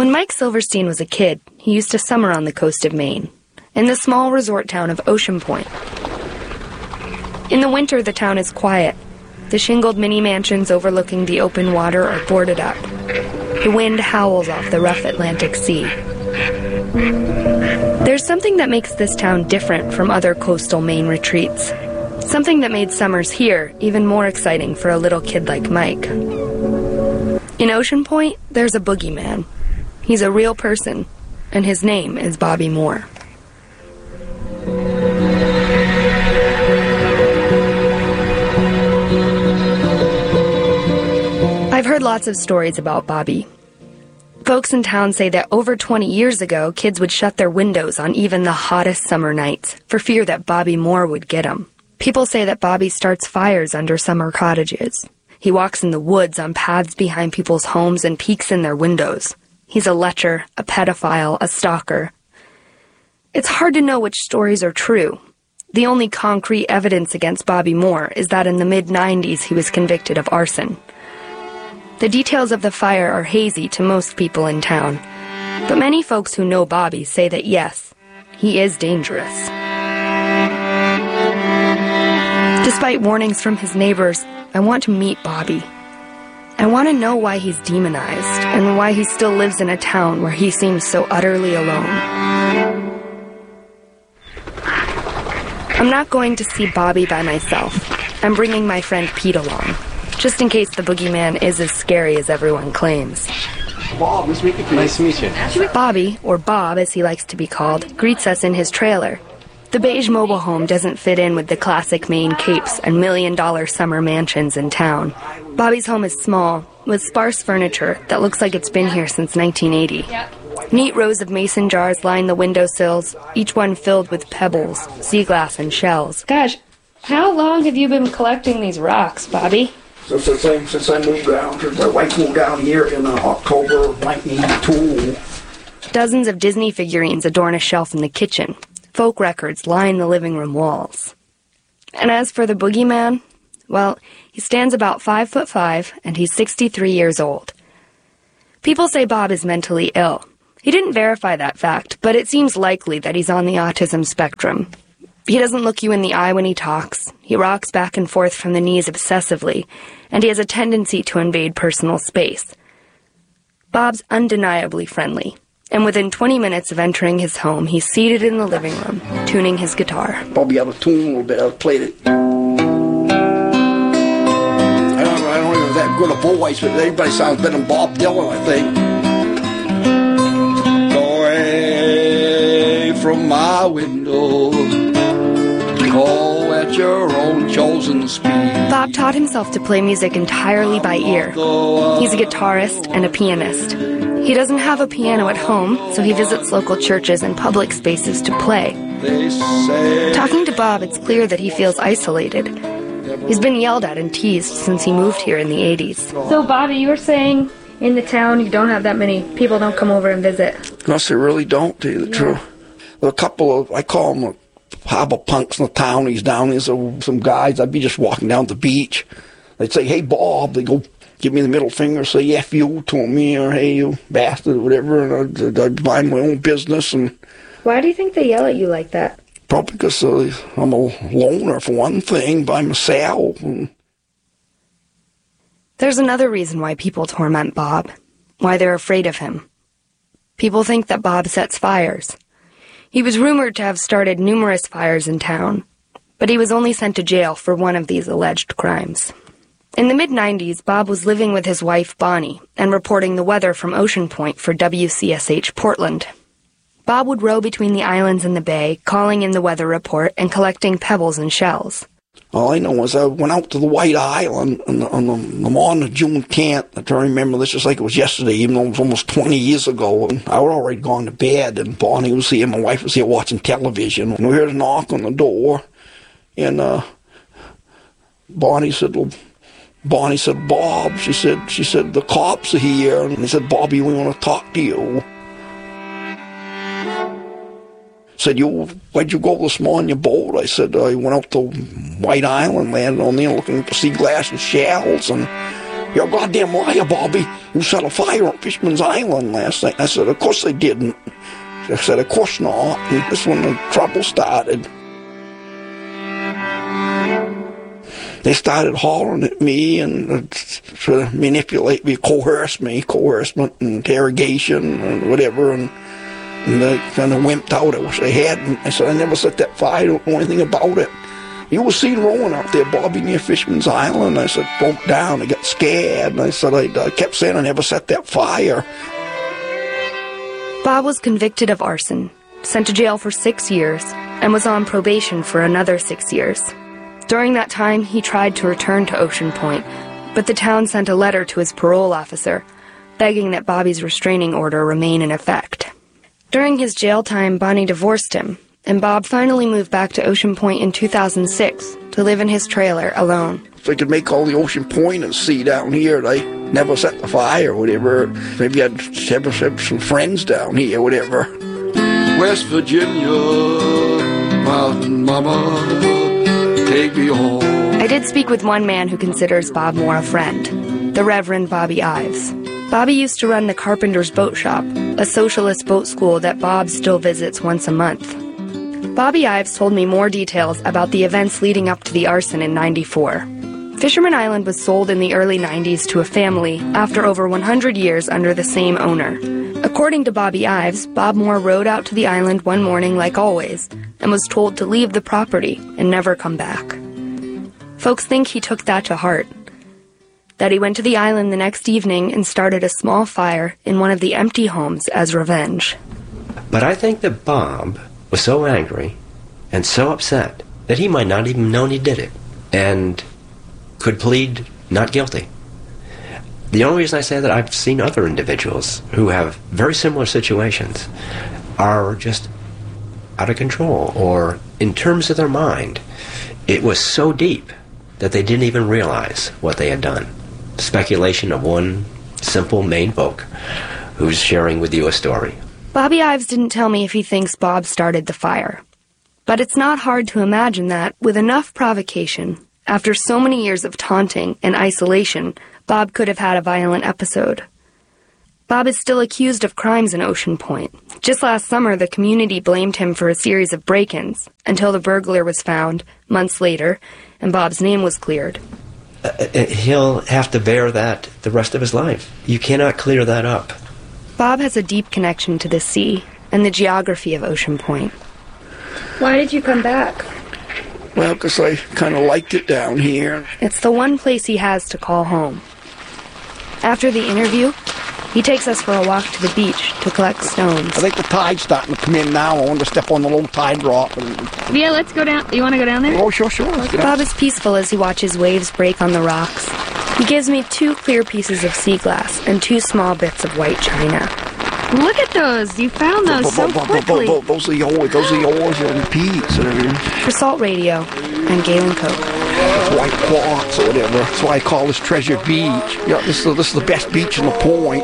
When Mike Silverstein was a kid, he used to summer on the coast of Maine, in the small resort town of Ocean Point. In the winter, the town is quiet. The shingled mini-mansions overlooking the open water are boarded up. The wind howls off the rough Atlantic Sea. There's something that makes this town different from other coastal Maine retreats. Something that made summers here even more exciting for a little kid like Mike. In Ocean Point, there's a boogeyman. He's a real person, and his name is Bobby Moore. I've heard lots of stories about Bobby. Folks in town say that over 20 years ago, kids would shut their windows on even the hottest summer nights for fear that Bobby Moore would get them. People say that Bobby starts fires under summer cottages. He walks in the woods on paths behind people's homes and peeks in their windows. He's a lecher, a pedophile, a stalker. It's hard to know which stories are true. The only concrete evidence against Bobby Moore is that in the mid-90s he was convicted of arson. The details of the fire are hazy to most people in town, but many folks who know Bobby say that yes, he is dangerous. Despite warnings from his neighbors, I want to meet Bobby. I want to know why he's demonized and why he still lives in a town where he seems so utterly alone. I'm not going to see Bobby by myself. I'm bringing my friend Pete along, just in case the boogeyman is as scary as everyone claims. Bob, nice to meet you. Bobby, or Bob as he likes to be called, greets us in his trailer. The beige mobile home doesn't fit in with the classic Maine capes and million-dollar summer mansions in town. Bobby's home is small, with sparse furniture that looks like it's been here since 1980. Neat rows of mason jars line the windowsills, each one filled with pebbles, sea glass, and shells. Gosh, how long have you been collecting these rocks, Bobby? Since I moved down, since my wife moved down here in October of 1982. Dozens of Disney figurines adorn a shelf in the kitchen. Folk records line the living room walls. And as for the boogeyman, well, he stands about 5'5", and he's 63 years old. People say Bob is mentally ill. He didn't verify that fact, but it seems likely that he's on the autism spectrum. He doesn't look you in the eye when he talks. He rocks back and forth from the knees obsessively, and he has a tendency to invade personal space. Bob's undeniably friendly, and within 20 minutes of entering his home, he's seated in the living room, tuning his guitar. Bobby had a tune a little bit. I played it. I don't even have that good a voice, but everybody sounds better than Bob Dylan, I think. Go away from my window. Go at your own chosen speed. Bob taught himself to play music entirely by ear. He's a guitarist and a pianist. He doesn't have a piano at home, so he visits local churches and public spaces to play. Talking to Bob, it's clear that he feels isolated. He's been yelled at and teased since he moved here in the 80s. So, Bobby, you were saying in the town you don't have that many people don't come over and visit? No, they really don't, to tell you the truth. A couple of, I call them harbor punks in the townies down there. So some guys, I'd be just walking down the beach. They'd say, hey, Bob. They go give me the middle finger, say F you to me, or hey, you bastard, or whatever. And I'd mind my own business. And why do you think they yell at you like that? Probably because I'm a loner, for one thing, by myself. There's another reason why people torment Bob, why they're afraid of him. People think that Bob sets fires. He was rumored to have started numerous fires in town, but he was only sent to jail for one of these alleged crimes. In the mid-90s, Bob was living with his wife, Bonnie, and reporting the weather from Ocean Point for WCSH Portland. Bob would row between the islands and the bay, calling in the weather report and collecting pebbles and shells. All I know is I went out to the White Island on the morning of June 10th. I try to remember this just like it was yesterday, even though it was almost 20 years ago. And I had already gone to bed, and Bonnie was here, my wife was here watching television. And we heard a knock on the door, and Bonnie said, Bob, she said, the cops are here. And they said, Bobby, we want to talk to you. Said, where'd you go this morning, your boat? I said, I went out to White Island, landed on there looking for sea glass and shells, and "You're a goddamn liar, Bobby. You set a fire on Fisherman's Island last night." I said, "Of course they didn't." I said, "Of course not." And this is when the trouble started. They started hollering at me and trying to manipulate me, coercement and interrogation and whatever, and they kind of wimped out. I wish they hadn't. I said, "I never set that fire. I don't know anything about it." "You were seen rowing out there, Bobby, near Fisherman's Island." I said, "Broke down. I got scared." And I said, I kept saying I never set that fire. Bob was convicted of arson, sent to jail for 6 years, and was on probation for another 6 years. During that time, he tried to return to Ocean Point, but the town sent a letter to his parole officer, begging that Bobby's restraining order remain in effect. During his jail time, Bonnie divorced him, and Bob finally moved back to Ocean Point in 2006 to live in his trailer alone. If I could make all the Ocean Pointers see down here that I never set the fire or whatever, maybe I'd have some friends down here or whatever. West Virginia, Mountain Mama, take me home. I did speak with one man who considers Bob more a friend, the Reverend Bobby Ives. Bobby used to run the Carpenter's Boat Shop, a socialist boat school that Bob still visits once a month. Bobby Ives told me more details about the events leading up to the arson in '94. Fisherman Island was sold in the early 90s to a family after over 100 years under the same owner. According to Bobby Ives, Bob Moore rode out to the island one morning like always and was told to leave the property and never come back. Folks think he took that to heart, that he went to the island the next evening and started a small fire in one of the empty homes as revenge. But I think that Bob was so angry and so upset that he might not even known he did it and could plead not guilty. The only reason I say that I've seen other individuals who have very similar situations are just out of control, or in terms of their mind, it was so deep that they didn't even realize what they had done. Speculation of one simple main folk who's sharing with you a story. Bobby Ives didn't tell me if he thinks Bob started the fire. But it's not hard to imagine that, with enough provocation, after so many years of taunting and isolation, Bob could have had a violent episode. Bob is still accused of crimes in Ocean Point. Just last summer, the community blamed him for a series of break-ins, until the burglar was found, months later, and Bob's name was cleared. He'll have to bear that the rest of his life. You cannot clear that up. Bob has a deep connection to the sea and the geography of Ocean Point. Why did you come back? Well, because I kind of liked it down here. It's the one place he has to call home. After the interview, he takes us for a walk to the beach to collect stones. I think the tide's starting to come in now. I want to step on the low tide drop. Yeah, let's go down. You want to go down there? Oh, sure. Bob is peaceful as he watches waves break on the rocks. He gives me 2 clear pieces of sea glass and 2 small bits of white china. Look at those. You found those so quickly. Those are yours and Pete's and everything. For Salt Radio and Galen Coke. It's white quartz or whatever. That's why I call this Treasure Beach. Yeah, this is the best beach in the point.